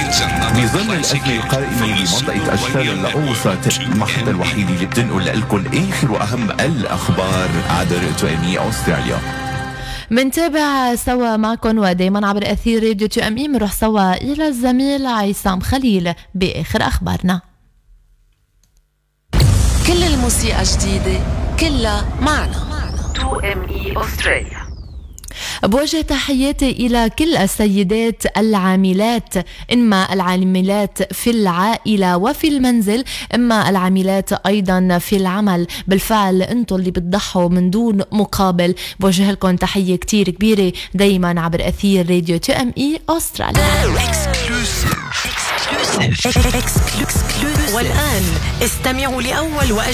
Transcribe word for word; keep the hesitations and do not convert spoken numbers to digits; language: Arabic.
بظل الأزمة القائمة بمنطقة أجفال الأوسط، المحطة الوحيدة اللي بتنقل لكم آخر وأهم الأخبار عبر تو ام اي أستراليا. منتابع سوا معكم ودايما عبر أثير راديو تو ام اي. منروح سوا إلى الزميل عصام خليل بآخر أخبارنا. كل الموسيقى جديدة، كلها معنا تو ام اي أستراليا. بوجه تحياتي إلى كل السيدات العاملات، إما العاملات في العائلة وفي المنزل، إما العاملات أيضا في العمل. بالفعل أنتم اللي بتضحوا من دون مقابل. بوجه لكم تحية كتير كبيرة دايما عبر أثير راديو تو ام اي أستراليا. والآن استمعوا لأول وأجل